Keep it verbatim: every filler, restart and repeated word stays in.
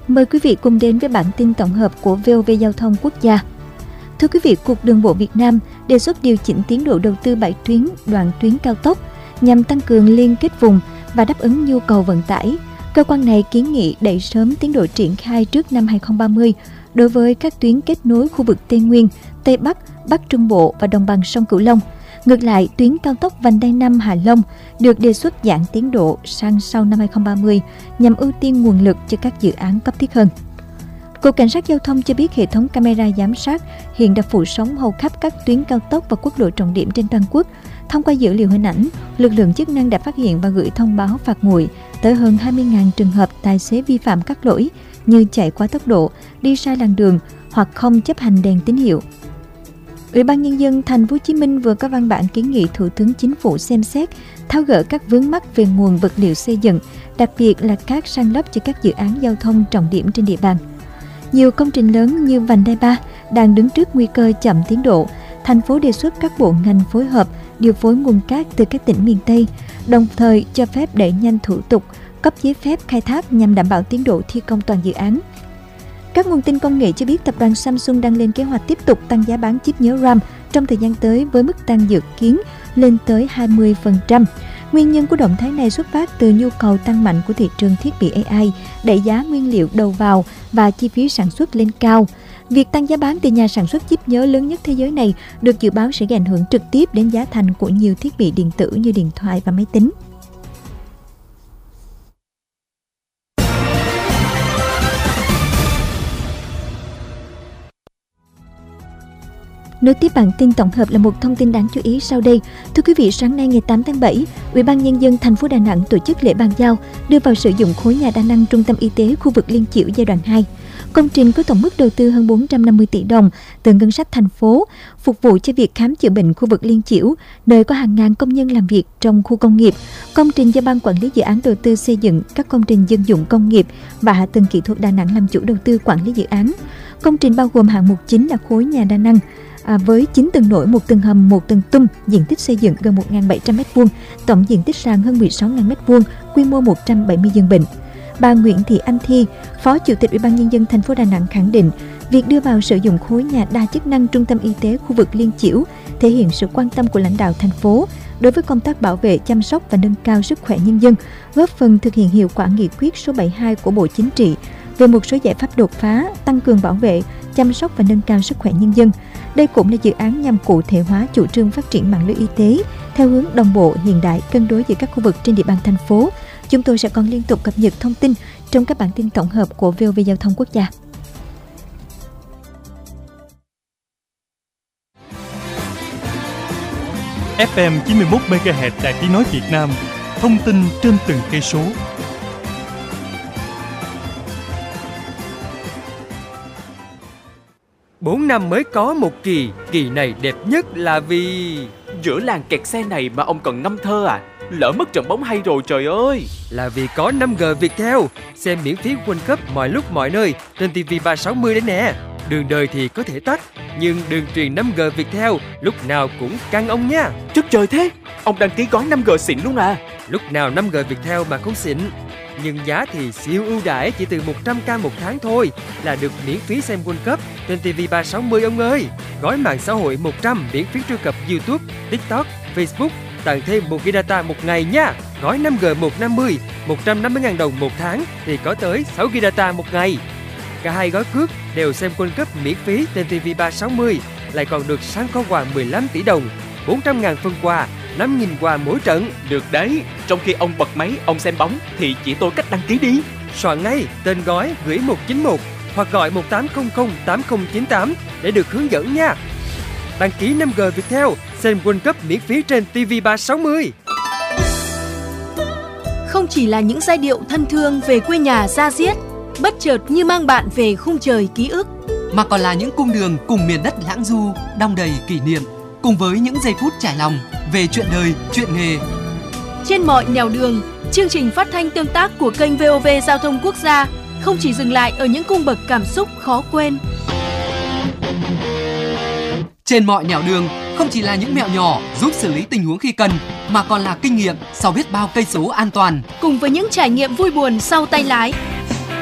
Mời quý vị cùng đến với bản tin tổng hợp của vê o vê Giao thông Quốc gia. Thưa quý vị, Cục Đường bộ Việt Nam đề xuất điều chỉnh tiến độ đầu tư bảy tuyến đoạn tuyến cao tốc nhằm tăng cường liên kết vùng và đáp ứng nhu cầu vận tải. Cơ quan này kiến nghị đẩy sớm tiến độ triển khai trước năm hai không ba không đối với các tuyến kết nối khu vực Tây Nguyên, Tây Bắc, Bắc Trung Bộ và đồng bằng sông Cửu Long. Ngược lại, tuyến cao tốc vành đai năm Hạ Long được đề xuất giãn tiến độ sang sau năm hai không ba không nhằm ưu tiên nguồn lực cho các dự án cấp thiết hơn. Cục Cảnh sát Giao thông cho biết hệ thống camera giám sát hiện đã phủ sóng hầu khắp các tuyến cao tốc và quốc lộ trọng điểm trên toàn quốc. Thông qua dữ liệu hình ảnh, lực lượng chức năng đã phát hiện và gửi thông báo phạt nguội tới hơn hai mươi nghìn trường hợp tài xế vi phạm các lỗi như chạy quá tốc độ, đi sai làn đường hoặc không chấp hành đèn tín hiệu. Ủy ban Nhân dân Thành phố Hồ Chí Minh vừa có văn bản kiến nghị Thủ tướng Chính phủ xem xét tháo gỡ các vướng mắc về nguồn vật liệu xây dựng, đặc biệt là cát san lấp cho các dự án giao thông trọng điểm trên địa bàn. Nhiều công trình lớn như vành đai ba đang đứng trước nguy cơ chậm tiến độ. Thành phố đề xuất các bộ ngành phối hợp điều phối nguồn cát từ các tỉnh miền Tây, đồng thời cho phép đẩy nhanh thủ tục cấp giấy phép khai thác nhằm đảm bảo tiến độ thi công toàn dự án. Các nguồn tin công nghệ cho biết tập đoàn Samsung đang lên kế hoạch tiếp tục tăng giá bán chip nhớ RAM trong thời gian tới với mức tăng dự kiến lên tới hai mươi phần trăm. Nguyên nhân của động thái này xuất phát từ nhu cầu tăng mạnh của thị trường thiết bị a i, đẩy giá nguyên liệu đầu vào và chi phí sản xuất lên cao. Việc tăng giá bán từ nhà sản xuất chip nhớ lớn nhất thế giới này được dự báo sẽ gây ảnh hưởng trực tiếp đến giá thành của nhiều thiết bị điện tử như điện thoại và máy tính. Nối tiếp bản tin tổng hợp là một thông tin đáng chú ý sau đây. Thưa quý vị, sáng nay ngày tám tháng bảy, Ủy ban Nhân dân thành phố Đà Nẵng tổ chức lễ bàn giao đưa vào sử dụng khối nhà đa năng Trung tâm Y tế khu vực Liên Chiểu giai đoạn hai. Công trình có tổng mức đầu tư hơn bốn trăm năm mươi tỷ đồng từ ngân sách thành phố, phục vụ cho việc khám chữa bệnh khu vực Liên Chiểu, nơi có hàng ngàn công nhân làm việc trong khu công nghiệp. Công trình do Ban Quản lý Dự án Đầu tư xây dựng các công trình dân dụng công nghiệp và hạ tầng kỹ thuật Đà Nẵng làm chủ đầu tư quản lý dự án. Công trình bao gồm hạng mục chính là khối nhà đa năng, À, với chín tầng nổi, một tầng hầm, một tầng tum, diện tích xây dựng gần một nghìn bảy trăm mét vuông, tổng diện tích sàn hơn mười sáu nghìn mét vuông, quy mô một trăm bảy mươi giường bệnh. Bà Nguyễn Thị Anh Thi, Phó Chủ tịch Ủy ban Nhân dân thành phố Đà Nẵng khẳng định, việc đưa vào sử dụng khối nhà đa chức năng Trung tâm Y tế khu vực Liên Chiểu thể hiện sự quan tâm của lãnh đạo thành phố đối với công tác bảo vệ, chăm sóc và nâng cao sức khỏe nhân dân, góp phần thực hiện hiệu quả nghị quyết số bảy mươi hai của Bộ Chính trị về một số giải pháp đột phá, tăng cường bảo vệ, chăm sóc và nâng cao sức khỏe nhân dân. Đây cũng là dự án nhằm cụ thể hóa chủ trương phát triển mạng lưới y tế theo hướng đồng bộ, hiện đại, cân đối giữa các khu vực trên địa bàn thành phố. Chúng tôi sẽ còn liên tục cập nhật thông tin trong các bản tin tổng hợp của vê o vê Giao thông Quốc gia. ép em chín mươi mốt mê ga héc Đài Tiếng nói Việt Nam, thông tin trên từng cây số. Bốn năm mới có một kỳ, kỳ này đẹp nhất là vì... Giữa làng kẹt xe này mà ông còn ngâm thơ à? Lỡ mất trận bóng hay rồi trời ơi! Là vì có năm G Viettel, xem miễn phí World Cup mọi lúc mọi nơi trên ti vi ba sáu mươi đấy nè. Đường đời thì có thể tắt, nhưng đường truyền năm G Viettel lúc nào cũng căng ông nha. Chất trời thế, ông đăng ký gói năm G xịn luôn à? Lúc nào năm G Viettel mà không xịn. Nhưng giá thì siêu ưu đãi, chỉ từ một trăm k một tháng thôi là được miễn phí xem World Cup trên ti vi ba sáu mươi ông ơi. Gói mạng xã hội một trăm miễn phí truy cập YouTube, TikTok, Facebook, tặng thêm một gi ga bai data một ngày nha. Gói năm G một trăm năm mươi, một trăm năm mươi nghìn đồng một tháng thì có tới sáu gi ga bai data một ngày. Cả hai gói cước đều xem World Cup miễn phí trên ti vi ba sáu mươi, lại còn được săn kho quà mười lăm tỷ đồng, bốn trăm nghìn phần quà, năm nghìn quà mỗi trận. Được đấy, trong khi ông bật máy, ông xem bóng thì chỉ tôi cách đăng ký đi. Soạn ngay tên gói gửi một chín một hoặc gọi một tám không không tám không chín tám để được hướng dẫn nha. Đăng ký năm G Viettel, xem World Cup miễn phí trên ti vi ba sáu mươi. Không chỉ là những giai điệu thân thương về quê nhà da diết, bất chợt như mang bạn về khung trời ký ức, mà còn là những cung đường cùng miền đất lãng du, đong đầy kỷ niệm, cùng với những giây phút trải lòng về chuyện đời, chuyện nghề. Trên mọi nẻo đường, chương trình phát thanh tương tác của kênh vê o vê Giao thông Quốc gia không chỉ dừng lại ở những cung bậc cảm xúc khó quên. Trên mọi nẻo đường không chỉ là những mẹo nhỏ giúp xử lý tình huống khi cần, mà còn là kinh nghiệm sau biết bao cây số an toàn. Cùng với những trải nghiệm vui buồn sau tay lái,